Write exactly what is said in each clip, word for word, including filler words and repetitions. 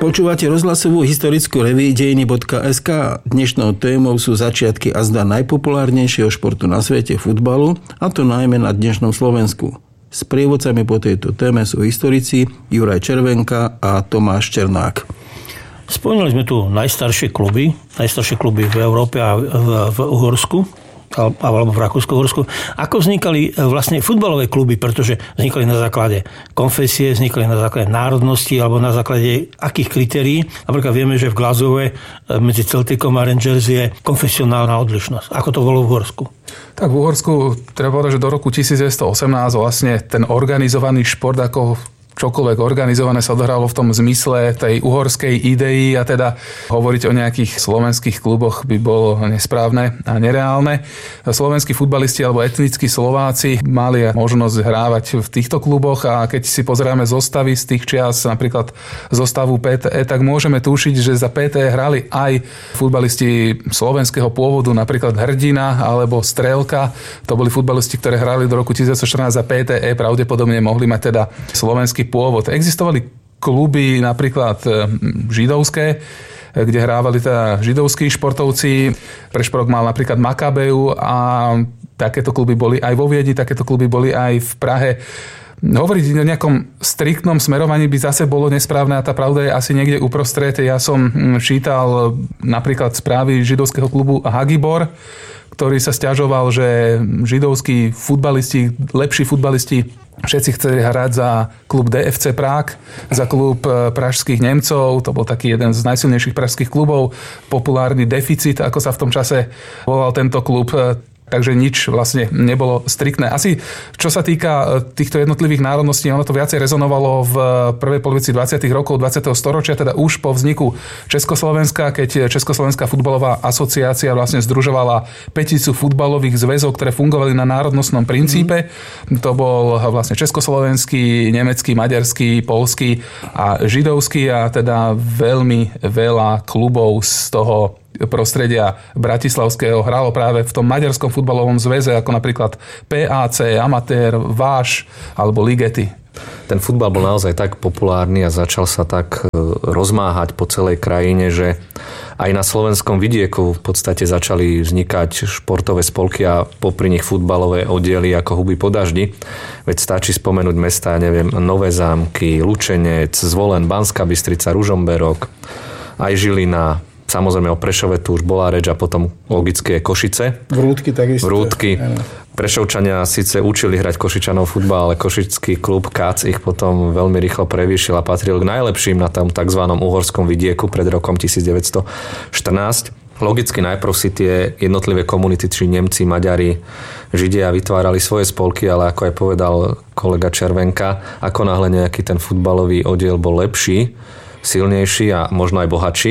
Počúvate rozhlasovú historickú reví dejiny bodka es ká. Dnešnou témou sú začiatky azda najpopulárnejšieho športu na svete, futbalu, a to najmä na dnešnom Slovensku. Sprievodcami po tejto téme sú historici Juraj Červenka a Tomáš Černák. Spomínali sme tu najstaršie kluby, najstaršie kluby v Európe a v, v Uhorsku, alebo v Rakúsko-Uhorsku. Ako vznikali vlastne futbalové kluby, pretože vznikali na základe konfesie, vznikali na základe národnosti alebo na základe akých kritérií. Napríklad vieme, že v Glasgowe medzi Celticom a Rangers je konfesionálna odlišnosť. Ako to bolo v Uhorsku? Tak v Uhorsku treba povedať, že do roku devätnásťstoosemnásť vlastne ten organizovaný šport ako čokoľvek organizované sa odohralo v tom zmysle tej uhorskej idei a teda hovoriť o nejakých slovenských kluboch by bolo nesprávne a nereálne. Slovenskí futbalisti alebo etnickí Slováci mali možnosť hrávať v týchto kluboch a keď si pozeráme zostavy z tých čias, napríklad zostavu pé té é, tak môžeme tušiť, že za pé té é hrali aj futbalisti slovenského pôvodu, napríklad Hrdina alebo Strelka. To boli futbalisti, ktoré hrali do roku devätnásťstoštrnásť za pé té é, pravdepodobne mohli mať teda slovenský pôvod. Existovali kluby napríklad židovské, kde hrávali teda židovskí športovci. Prešporok mal napríklad Makabeu a takéto kluby boli aj vo Viedni, takéto kluby boli aj v Prahe. Hovoriť o nejakom striktnom smerovaní by zase bolo nesprávne a tá pravda je asi niekde uprostred. Ja som čítal napríklad správy židovského klubu Hagibor, ktorý sa sťažoval, že židovskí futbalisti, lepší futbalisti, všetci chceli hrať za klub dé ef cé Prák, za klub pražských Nemcov. To bol taký jeden z najsilnejších pražských klubov. Populárny Deficit, ako sa v tom čase volal tento klub. Takže nič vlastne nebolo striktné. Asi čo sa týka týchto jednotlivých národností, ono to viacej rezonovalo v prvej polovici dvadsiatych rokov dvadsiateho storočia, teda už po vzniku Československa, keď Československá futbalová asociácia vlastne združovala päticu futbalových zväzov, ktoré fungovali na národnostnom princípe. Mm. To bol vlastne československý, nemecký, maďarský, poľský a židovský a teda veľmi veľa klubov z toho prostredia bratislavského hralo práve v tom maďarskom futbalovom zväze, ako napríklad pé á cé, Amatér, Váš alebo Ligety. Ten futbal bol naozaj tak populárny a začal sa tak rozmáhať po celej krajine, že aj na slovenskom vidieku v podstate začali vznikať športové spolky a popri nich futbalové oddiely ako huby po daždi. Veď stačí spomenúť mestá, neviem, Nové Zámky, Lučenec, Zvolen, Banská Bystrica, Ružomberok, aj Žilina. Samozrejme o Prešove tu už bola reč a potom logicky je Košice. Vrútky takisto. Vrútky. Prešovčania síce učili hrať Košičanov futbal, ale košický klub Kac ich potom veľmi rýchlo prevýšil a patril k najlepším na tom tzv. Uhorskom vidieku pred rokom devätnásťstoštrnásť. Logicky najprv si tie jednotlivé komunity, či Nemci, Maďari, Židia vytvárali svoje spolky, ale ako aj povedal kolega Červenka, ako náhle nejaký ten futbalový oddiel bol lepší, silnejší a možno aj bohatší,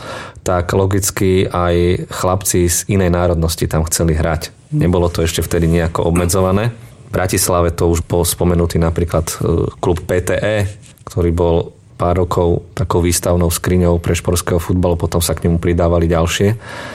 tak logicky aj chlapci z inej národnosti tam chceli hrať. Nebolo to ešte vtedy nejako obmedzované. V Bratislave to už bol spomenutý napríklad klub pé té é, ktorý bol pár rokov takou výstavnou skriňou pre športského futbalu, potom sa k nemu pridávali ďalšie.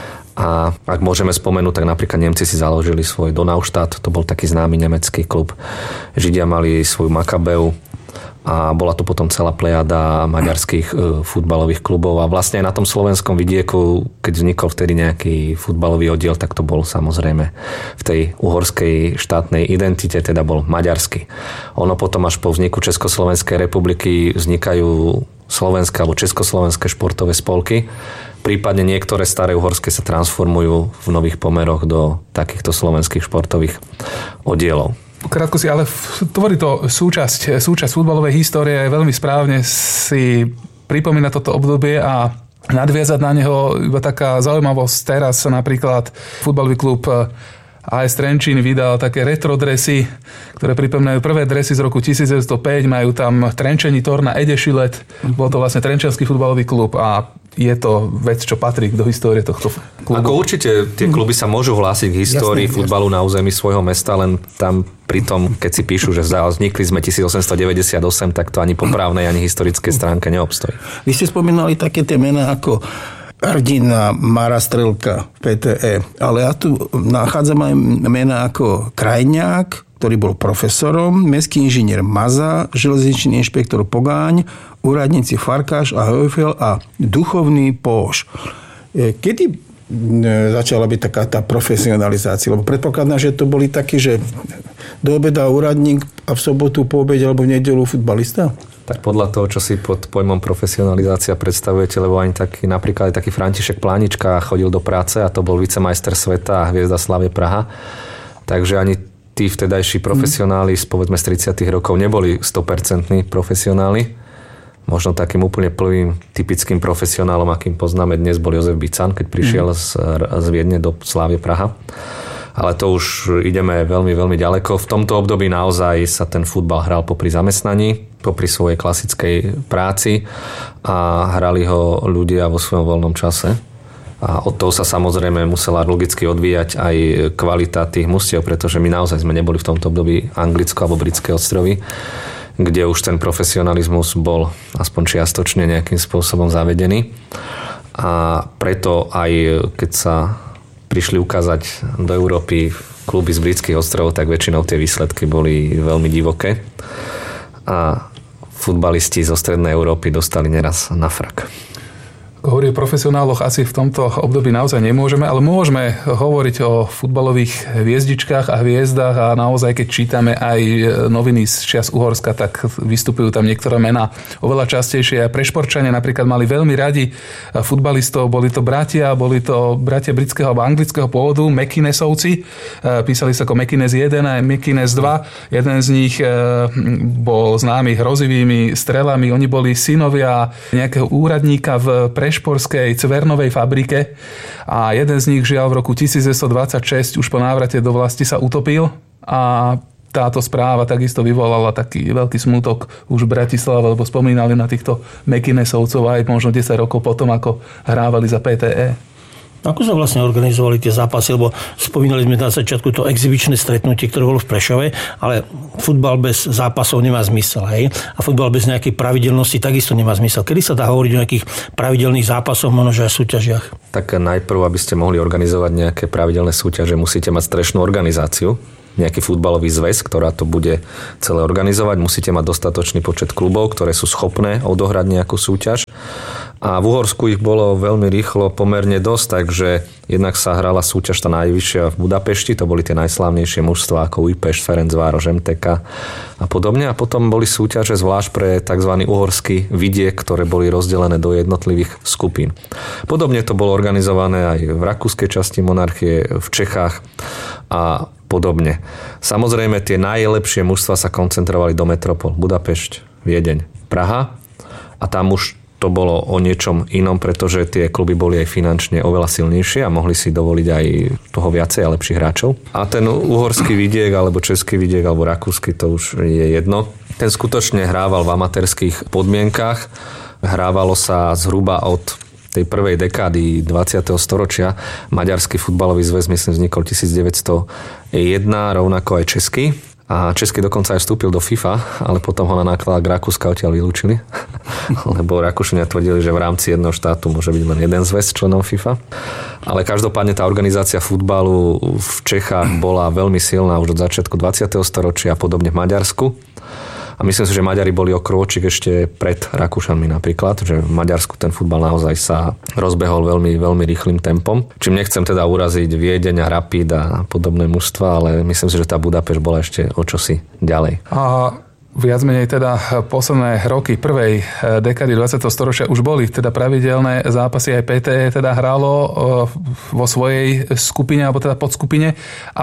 A ak môžeme spomenúť, tak napríklad Nemci si založili svoj Donaustadt, to bol taký známy nemecký klub. Židia mali svoju Makabeu, a bola to potom celá plejada maďarských e, futbalových klubov a vlastne aj na tom slovenskom vidieku, keď vznikol vtedy nejaký futbalový oddiel, tak to bol samozrejme v tej uhorskej štátnej identite, teda bol maďarský. Ono potom až po vzniku Československej republiky vznikajú slovenské alebo československé športové spolky, prípadne niektoré staré uhorské sa transformujú v nových pomeroch do takýchto slovenských športových oddielov. Krátko si, ale tvorí to súčasť, súčasť futbalovej histórie, veľmi správne si pripomína toto obdobie a nadviazať na neho iba taká zaujímavosť. Teraz napríklad futbalový klub á es Trenčín vydal také retro dresy, ktoré pripomínajú prvé dresy z roku devätnásťstopäť, majú tam Trenčení Torna Edešilet, bol to vlastne Trenčiansky futbalový klub a je to vec, čo patrí do histórie tohto klubu. Ako určite tie kluby sa môžu hlásiť k histórii jasne, futbalu jasne. Na území svojho mesta, len tam pritom, keď si píšu, že vznikli sme tisícosemstodeväťdesiatosem, tak to ani po právnej, ani historickej stránke neobstojí. Vy ste spomínali také tie mená ako Hrdina, Mara Strelka, pé té é, ale ja tu nachádzam aj mená ako Krajňák, ktorý bol profesorom, mestský inžinier Maza, železničný inšpektor Pogáň, úradníci Farkáš a Heufel a duchovný Póš. Kedy začala byť taká tá profesionalizácia? Lebo predpokladám, že to boli takí, že do obeda úradník a v sobotu po obede alebo v nedeľu futbalista? Tak podľa toho, čo si pod pojmom profesionalizácia predstavujete, lebo ani taký, napríklad aj taký František Plánička chodil do práce a to bol vicemajster sveta a hviezda Slavie Praha. Takže ani tí vtedajší profesionáli z povedzme z tridsiatych rokov neboli sto percent profesionáli. Možno takým úplne plným typickým profesionálom, akým poznáme dnes, bol Jozef Bican, keď prišiel mm. z, z Viedne do Slavie Praha. Ale to už ideme veľmi, veľmi ďaleko. V tomto období naozaj sa ten futbal hral popri zamestnaní, popri svojej klasickej práci a hrali ho ľudia vo svojom voľnom čase. A od toho sa samozrejme musela logicky odvíjať aj kvalita tých mustiev, pretože my naozaj sme neboli v tomto období Anglicko alebo Britské ostrovy, kde už ten profesionalizmus bol aspoň čiastočne nejakým spôsobom zavedený. A preto aj keď sa prišli ukázať do Európy kluby z Britských ostrovov, tak väčšinou tie výsledky boli veľmi divoké. A futbalisti zo Strednej Európy dostali neraz na frak. Hovorí o profesionáloch asi v tomto období naozaj nemôžeme, ale môžeme hovoriť o futbalových hviezdičkách a hviezdách a naozaj, keď čítame aj noviny z čias Uhorska, tak vystupujú tam niektoré mená oveľa častejšie. A Prešporčania napríklad mali veľmi radi futbalistov, boli to bratia, boli to bratia britského alebo anglického pôvodu, McInnesovci, písali sa ako McInnes jeden a McInnes dva. Jeden z nich bol známy hrozivými strelami, oni boli synovia nejakého úradníka v Prešporskej cvernovej fabrike a jeden z nich žiaľ v roku devätnásťstodvadsaťšesť už po návrate do vlasti sa utopil a táto správa takisto vyvolala taký veľký smutok už v Bratislave, lebo spomínali na týchto McInnesovcov aj možno desať rokov potom, ako hrávali za pé té é. Ako sa vlastne organizovali tie zápasy? Lebo spomínali sme na začiatku to exibičné stretnutie, ktoré bolo v Prešove, ale futbal bez zápasov nemá zmysel, hej? A futbal bez nejakej pravidelnosti takisto nemá zmysel. Kedy sa dá hovoriť o nejakých pravidelných zápasoch, možno aj súťažiach? Tak najprv, aby ste mohli organizovať nejaké pravidelné súťaže, musíte mať strešnú organizáciu, nejaký futbalový zväz, ktorá to bude celé organizovať. Musíte mať dostatočný počet klubov, ktoré sú schopné odohrať nejakú súťaž. A v Uhorsku ich bolo veľmi rýchlo pomerne dosť, takže jednak sa hrala súťaž tá najvyššia v Budapešti, to boli tie najslávnejšie mužstvá ako Újpešť, Ferencvároš, em té ká a podobne. A potom boli súťaže zvlášť pre tzv. Uhorský vidiek, ktoré boli rozdelené do jednotlivých skupín. Podobne to bolo organizované aj v rakúskej časti monarchie, v Čechách a podobne. Samozrejme, tie najlepšie mužstvá sa koncentrovali do metropol. Budapešť, Viedeň, Praha a tam už to bolo o niečom inom, pretože tie kluby boli aj finančne oveľa silnejšie a mohli si dovoliť aj toho viacej a lepších hráčov. A ten uhorský vidiek, alebo český vidiek, alebo rakúsky, to už je jedno. Ten skutočne hrával v amatérskych podmienkach. Hrávalo sa zhruba od tej prvej dekády dvadsiateho storočia. Maďarský futbalový zväz, myslím, vznikol devätnásťstojeden, rovnako aj český. A Český dokonca aj vstúpil do FIFA, ale potom ho na náklad Rakúska odtiaľ vylúčili. Lebo Rakúšania tvrdili, že v rámci jedného štátu môže byť len jeden zväz členom FIFA. Ale každopádne tá organizácia futbalu v Čechách bola veľmi silná už od začiatku dvadsiateho storočia, podobne v Maďarsku. A myslím si, že Maďari boli o krôčik ešte pred Rakúšanmi napríklad, že v Maďarsku ten futbal naozaj sa rozbehol veľmi, veľmi rýchlym tempom. Čím nechcem teda uraziť Viedeň a Rapid a podobné mužstva, ale myslím si, že tá Budapešť bola ešte o čosi ďalej. A viac menej teda posledné roky prvej dekády dvadsiateho storočia už boli teda pravidelné zápasy, aj pé té é teda hralo vo svojej skupine alebo teda podskupine,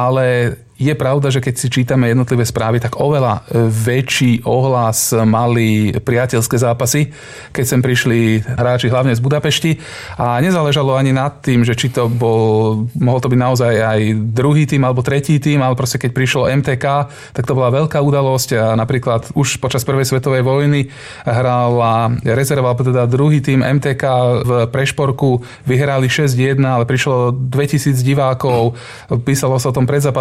ale je pravda, že keď si čítame jednotlivé správy, tak oveľa väčší ohlas mali priateľské zápasy, keď sem prišli hráči hlavne z Budapešti a nezáležalo ani nad tým, že či to bol, mohol to byť naozaj aj druhý tým alebo tretí tým, ale proste keď prišlo em té ká, tak to bola veľká udalosť a napríklad už počas prvej svetovej vojny hrala rezerva, alebo teda druhý tým em té ká v Prešporku, vyhrali šesť jedna, ale prišlo dvetisíc divákov, písalo sa o tom pred zápasom, písalo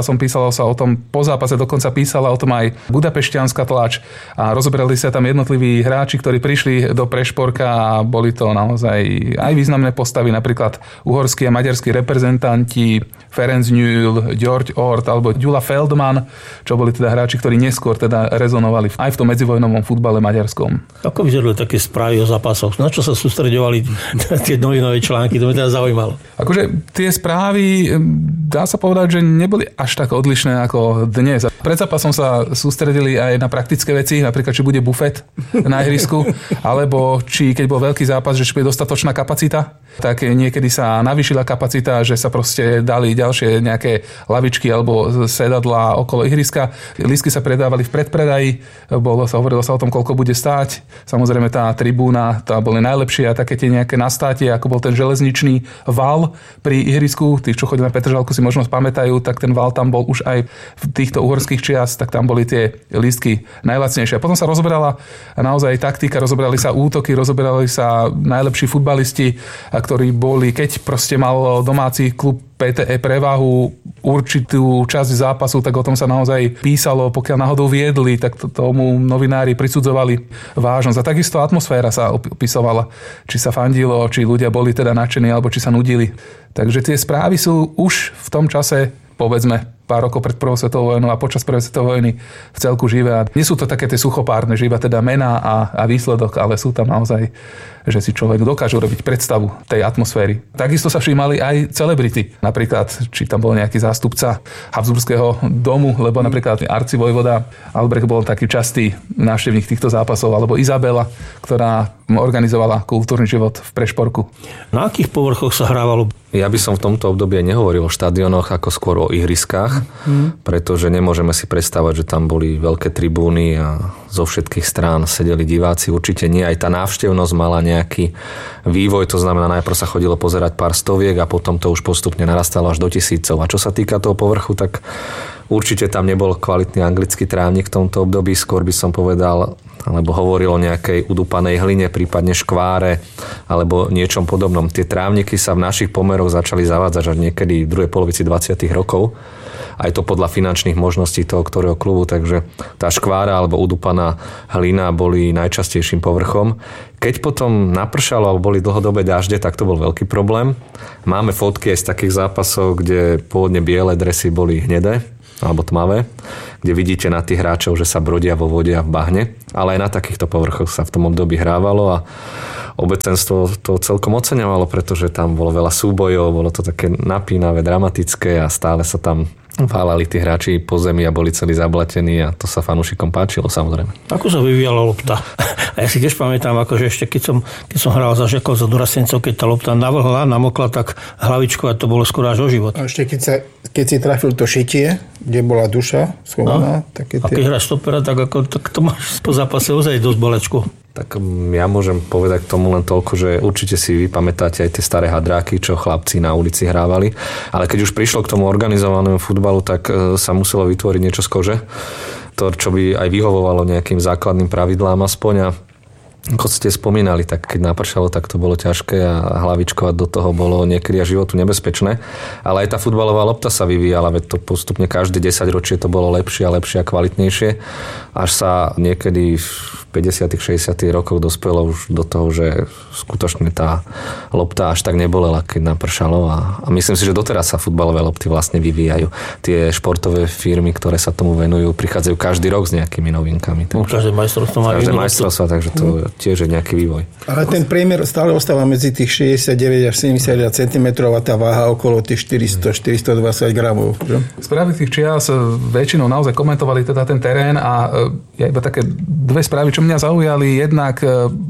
rozprávalo sa o tom po zápase, dokonca písala o tom aj budapešťanská tlač a rozoberali sa tam jednotliví hráči, ktorí prišli do Prešporka a boli to naozaj aj významné postavy, napríklad uhorskí a maďarskí reprezentanti Ferenc Ňül, György Ort alebo Gyula Feldman, čo boli teda hráči, ktorí neskôr teda rezonovali aj v tom medzivojnovom futbale maďarskom. Ako vyzerali také správy o zápasoch? Na čo sa sústreďovali tie novinové články? To mi teda zaujímalo. Akože tie správy, dá sa povedať, že neboli až tak odlišné ako dnes. Pred zápasom sa sústredili aj na praktické veci, napríklad či bude bufet na ihrisku, alebo či keď bol veľký zápas, že či bude dostatočná kapacita, tak niekedy sa navýšila kapacita, že sa proste dali ďalšie nejaké lavičky alebo sedadlá okolo ihriska. Lístky sa predávali v predpredaji, bolo sa, hovorilo sa o tom, koľko bude stáť. Samozrejme tá tribúna, tá boli najlepšie a také tie nejaké nastátie, ako bol ten železničný val pri ihrisku. Tí, čo chodili na Petržalku, si možno pamätajú, tak ten val tam bol už aj v týchto uhorských čias, tak tam boli tie lístky najlacnejšie. A potom sa rozoberala naozaj taktika, rozoberali sa útoky, rozoberali sa najlepší futbalisti, ktorí boli, keď proste mal domáci klub pé té é prevahu určitú časť zápasu, tak o tom sa naozaj písalo. Pokiaľ náhodou viedli, tak to, tomu novinári prisudzovali vážnosť. A takisto atmosféra sa opisovala. Či sa fandilo, či ľudia boli teda nadšení, alebo či sa nudili. Takže tie správy sú už v tom čase, povedzme, pár rokov pred prvou svetovou vojnou a počas prvej svetovej vojny v celku živé. A nie sú to také tie suchopárne, že iba teda mená a, a výsledok, ale sú tam naozaj, že si človek dokáže urobiť predstavu tej atmosféry. Takisto sa všímali aj celebrity. Napríklad, či tam bol nejaký zástupca Habsburského domu, lebo napríklad arcivojvoda Albrecht bol taký častý návštevník týchto zápasov, alebo Izabela, ktorá organizovala kultúrny život v Prešporku. Na akých povrchoch sa hrávalo? Ja by som v tomto období nehovoril o štadiónoch, ako skôr o ihriskách, mm. pretože nemôžeme si predstavať, že tam boli veľké tribúny a zo všetkých strán sedeli diváci. Určite nie. Aj tá návštevnosť mala nejaký vývoj, to znamená, najprv sa chodilo pozerať pár stoviek a potom to už postupne narastalo až do tisícov. A čo sa týka toho povrchu, tak určite tam nebol kvalitný anglický trávnik v tomto období, skôr by som povedal, alebo hovoril o nejakej udupanej hline, prípadne škváre, alebo niečom podobnom. Tie trávniky sa v našich pomeroch začali zavádzať až niekedy v druhej polovici dvadsiatych rokov. Aj to podľa finančných možností toho, ktorého klubu, takže tá škvára alebo udupaná hlina boli najčastejším povrchom. Keď potom napršalo alebo boli dlhodobé dažde, tak to bol veľký problém. Máme fotky aj z takých zápasov, kde pôvodne biele dresy boli hnedé alebo tmavé, kde vidíte na tých hráčov, že sa brodia vo vode a v bahne. Ale aj na takýchto povrchoch sa v tom období hrávalo a obecenstvo to celkom oceňovalo, pretože tam bolo veľa súbojov, bolo to také napínavé, dramatické a stále sa tam válali tí hráči po zemi a boli celí zablatení a to sa fanúšikom páčilo, samozrejme. Ako sa vyvíjala lopta? A ja si tiež pamätám, akože ešte keď som, keď som hral za žiakov, za dorastencov, keď tá lopta navlhla, namokla, tak hlavičko a to bolo skoro až o život. A ešte keď, sa, keď si trafil to šitie, kde bola duša schovaná. No. Také tie... A keď hráš stopera, tak, ako, tak to máš po zápase ozaj dosť bolečku. Tak ja môžem povedať k tomu len toľko, že určite si vy pamätáte aj tie staré hadráky, čo chlapci na ulici hrávali. Ale keď už prišlo k tomu organizovanému futbalu, tak sa muselo vytvoriť niečo z kože. To, čo by aj vyhovovalo nejakým základným pravidlám aspoň. A ako ste spomínali, tak keď napršalo, tak to bolo ťažké a hlavičkovať do toho bolo niekedy až životu nebezpečné. Ale aj tá futbalová lopta sa vyvíjala, veď to postupne každé desaťročie to bolo lepšie a lepšie a kvalitnejšie. Až sa niekedy v päťdesiatych šesťdesiatych rokoch dospelo už do toho, že skutočne tá lopta až tak nebolela, keď napršalo. A, a myslím si, že doteraz sa futbalové lopty vlastne vyvíjajú. Tie športové firmy, ktoré sa tomu venujú, prichádzajú každý rok s nejakými novinkami. Takže, každé majstrovstvo má každé majstrovstvo, takže to tiež je nejaký vývoj. Ale ten priemer stále ostáva medzi tých šesťdesiatdeväť až sedemdesiat centimetrov a tá váha okolo tých štyristo až štyristodvadsať gramov. Že? Správy tých čias väčšinou naozaj komentovali teda ten terén a ja iba také dve správy, čo mňa zaujali. Jednak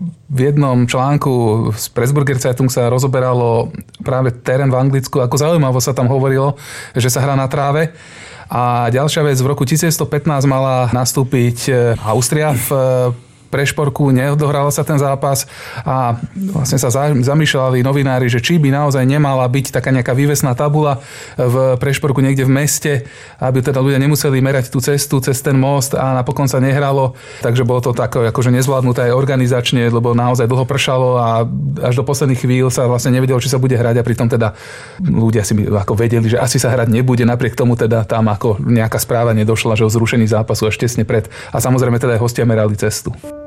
v jednom článku z Pressburger Zeitung sa rozoberalo práve terén v Anglicku. Ako zaujímavo sa tam hovorilo, že sa hrá na tráve. A ďalšia vec, v roku devätnásťstopätnásť mala nastúpiť Austria v Prešporku, neodohral sa ten zápas a vlastne sa zamýšľali novinári, že či by naozaj nemala byť taká nejaká vývesná tabula v Prešporku niekde v meste, aby teda ľudia nemuseli merať tú cestu cez ten most a napokon sa nehralo. Takže bolo to také akože nezvládnuté aj organizačne, lebo naozaj dlho pršalo a až do posledných chvíľ sa vlastne nevedelo, či sa bude hrať a pritom teda ľudia si ako vedeli, že asi sa hrať nebude, napriek tomu teda tam ako nejaká správa nedošla, že o zrušení zápasu až tesne pred. A samozrejme teda aj hostia merali cestu.